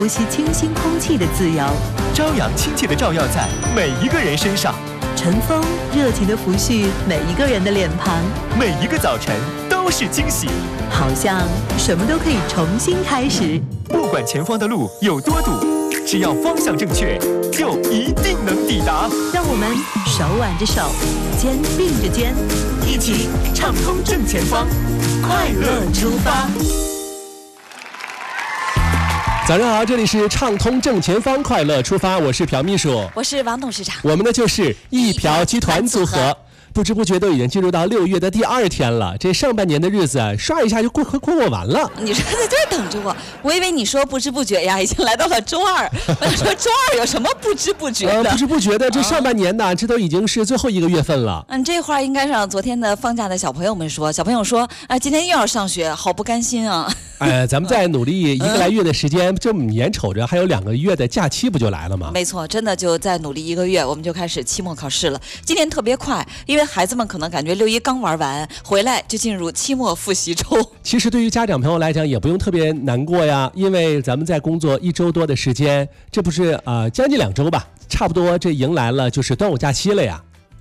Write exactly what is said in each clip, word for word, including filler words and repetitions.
呼吸清新空气的自由， 朝阳亲切的照耀在每一个人身上， 晨风热情的拂去每一个人的脸庞， 每一个早晨都是惊喜， 好像什么都可以重新开始。 不管前方的路有多堵，只要方向正确，就一定能抵达。 让我们手挽着手，肩并着肩， 一起畅通正前方，快乐出发。 早上好，这里是畅通正前方，快乐出发，我是朴秘书， 我是王董事长， 我们的就是一朴集团组合。不知不觉都已经进入到六月的第二天了，这上半年的日子啊，刷一下就过快过完了。 你说在这儿等着我，我以为你说不知不觉呀，已经来到了周二。我说周二有什么不知不觉的？ 呃、不知不觉的，这上半年呢，这都已经是最后一个月份了。 嗯，这话应该让昨天的放假的小朋友们说。小朋友说，啊，今天又要上学，好不甘心啊！ 哎，咱们再努力一个来月的时间，这么眼瞅着还有两个月的假期，不就来了吗？ 没错，真的就再努力一个月，我们就开始期末考试了。今年特别快，因为孩子们可能感觉六一刚玩完，回来就进入期末复习周。 其实对于家长朋友来讲，也不用特别难过呀，因为咱们在工作一周多的时间，这不是呃将近两周吧，差不多这迎来了就是端午假期了呀。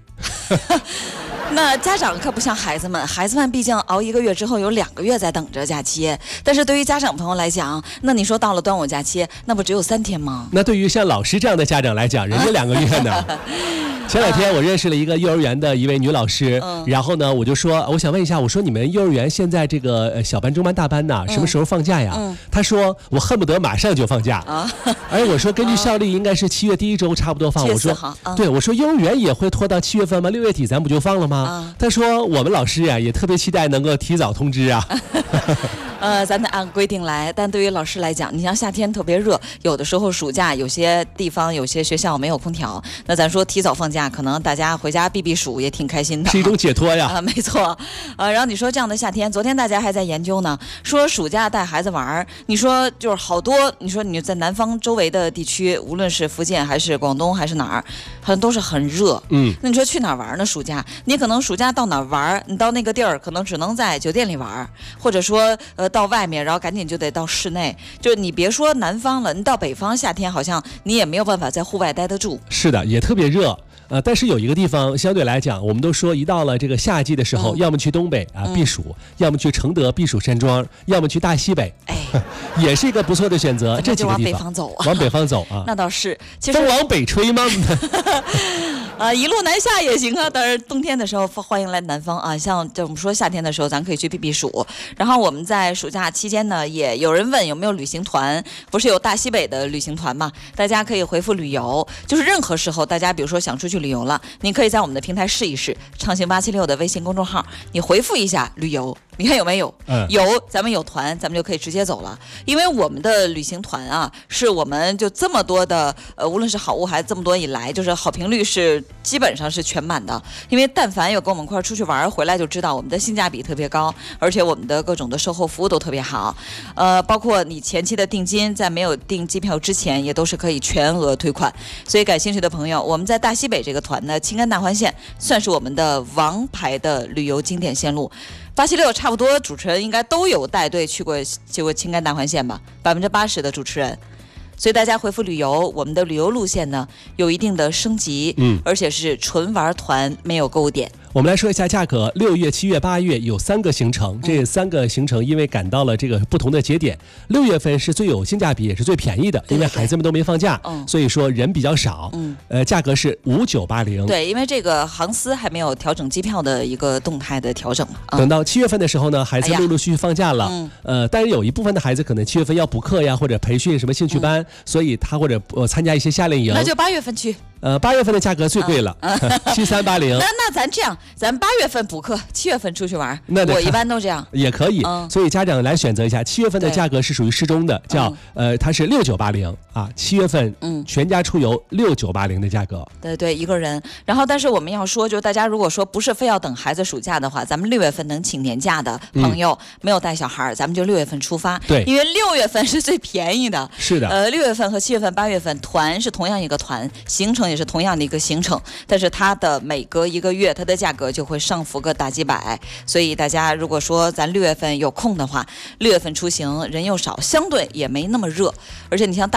那家长可不像孩子们，孩子们毕竟熬一个月之后有两个月在等着假期，但是对于家长朋友来讲，那你说到了端午假期，那不只有三天吗？ 那对于像老师这样的家长来讲，人家两个月呢。前两天我认识了一个幼儿园的一位女老师，嗯、然后呢，我就说，我想问一下，我说你们幼儿园现在这个小班、中班、大班呢，什么时候放假呀？嗯、她说我恨不得马上就放假。啊，哎，我说根据效率应该是七月第一周差不多放。我说，嗯、对，我说幼儿园也会拖到七月份吗？六月底咱不就放了吗？她说我们老师呀、啊、也特别期待能够提早通知啊。 呃，咱得按规定来，但对于老师来讲，你像夏天特别热，有的时候暑假有些地方有些学校没有空调，那咱说提早放假，可能大家回家避避暑也挺开心的， 是一种解脱呀。 啊、呃，没错。呃，然后你说这样的夏天，昨天大家还在研究呢，说暑假带孩子玩，你说就是好多，你说你在南方周围的地区，无论是福建还是广东还是哪儿，好像都是很热。嗯，那你说去哪儿玩呢？暑假你可能暑假到哪儿玩，你到那个地儿可能只能在酒店里玩，或者说呃。到外面，然后赶紧就得到室内。就你别说南方了，你到北方夏天好像你也没有办法在户外待得住。 是的，也特别热。呃，但是有一个地方相对来讲，我们都说一到了这个夏季的时候，嗯、要么去东北啊避暑，嗯、要么去承德避暑山庄，要么去大西北，哎，也是一个不错的选择。这几个地方往北方走啊， 往北方走啊， 那倒是。其实风往北吹吗？ 啊，一路南下也行啊。但是冬天的时候欢迎来南方啊，像就我们说夏天的时候，咱可以去避避暑。然后我们在暑假期间呢，也有人问有没有旅行团，不是有大西北的旅行团嘛？大家可以回复旅游，就是任何时候大家比如说想出去旅游了，你可以在我们的平台试一试，畅行八七六的微信公众号，你回复一下旅游。你看有没有？嗯，有，咱们有团，咱们就可以直接走了。因为我们的旅行团啊，是我们就这么多的，呃，无论是好物还是这么多以来，就是好评率是基本上是全满的。因为但凡有跟我们一块出去玩回来，就知道我们的性价比特别高，而且我们的各种的售后服务都特别好。呃，包括你前期的定金，在没有订机票之前，也都是可以全额退款。所以感兴趣的朋友，我们在大西北这个团呢，青甘大环线算是我们的王牌的旅游经典线路。八七六差不多主持人应该都有带队去过去过青甘大环线吧，百分之八十的主持人。所以大家回复旅游，我们的旅游路线呢有一定的升级，嗯，而且是纯玩团，没有购物点。 我们来说一下价格，六月、七月、八月有三个行程，这三个行程因为赶到了这个不同的节点，六月份是最有性价比，也是最便宜的，因为孩子们都没放假，嗯、所以说人比较少，嗯，呃，价格是五九八零。 对，因为这个航司还没有调整机票的一个动态的调整嘛。嗯、 等到七月份的时候呢，孩子陆陆续续放假了，哎嗯、呃，但是有一部分的孩子可能七月份要补课呀，或者培训什么兴趣班，嗯、所以他或者呃参加一些夏令营， 那就八月份去。 呃，八月份的价格最贵了，七三八零。 那那咱这样，咱八月份补课，七月份出去玩。那我一般都这样， 也可以。嗯、所以家长来选择一下，七月份的价格是属于适中的，叫、嗯、呃，它是六九八零啊。七月份，嗯，全家出游六九八零的价格。 对对，一个人。然后，但是我们要说，就大家如果说不是非要等孩子暑假的话，咱们六月份能请年假的朋友，嗯、没有带小孩，咱们就六月份出发。 对， 因为六月份是最便宜的。 是的。 呃，六月份和七月份、八月份团是同样一个团，行程也是同样的一个行程，但是它的每隔一个月，它的价格就会上浮个大几百。所以大家如果说咱六月份有空的话，六月份出行人又少，相对也没那么热，而且你像大